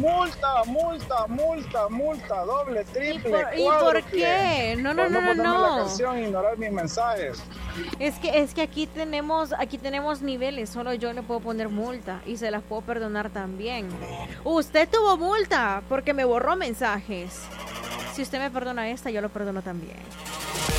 multa, multa, multa, multa, doble, triple, ¿Y por cuádruple. qué? No, Por ponerme la no. canción e ignorar mis mensajes. Es que aquí tenemos niveles, solo yo le puedo poner multa y se las puedo perdonar también. Usted tuvo multa porque me borró mensajes. Si usted me perdona esta, yo lo perdono también.